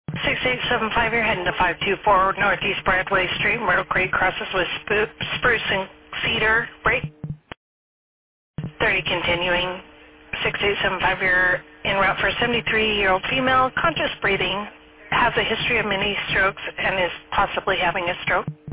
6875, you're heading to 524 Northeast Bradway Street. Myrtle Creek crosses with Spruce and Cedar. Break 30 continuing. 6875, you're en route for a 73-year-old female, conscious breathing, has a history of many strokes, and is possibly having a stroke.